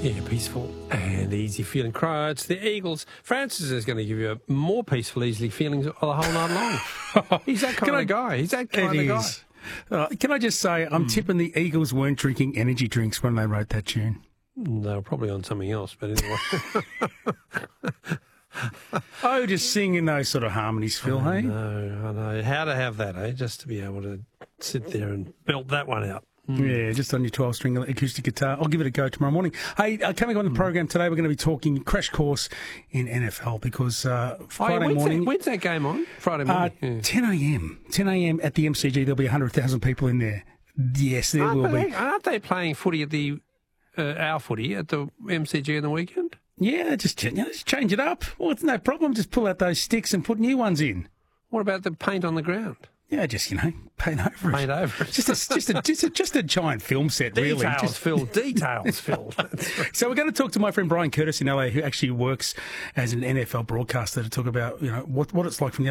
Yeah, peaceful and easy feeling cry. It's the Eagles. Francis is going to give you a more peaceful, easy feelings the whole night long. He's that kind of guy. He's that kind of guy. Can I just say, I'm tipping the Eagles weren't drinking energy drinks when they wrote that tune. They were probably on something else, but anyway. Oh, just singing those sort of harmonies, Phil, hey? I know. How to have that, eh? Just to be able to sit there and belt that one out. Yeah, just on your 12-string acoustic guitar. I'll give it a go tomorrow morning. Hey, coming on the program today, we're going to be talking crash course in NFL because Friday morning... When's that game on? Friday morning? 10 a.m. 10 a.m. at the MCG. There'll be 100,000 people in there. Yes, there will be. Aren't they playing footy at the our footy at the MCG on the weekend? Yeah, just change it up. Well, it's no problem. Just pull out those sticks and put new ones in. What about the paint on the ground? Yeah, just, paint over it. Paint over it. Just a giant film set, really. Details, Phil. So we're going to talk to my friend Brian Curtis in LA, who actually works as an NFL broadcaster, to talk about, what it's like from the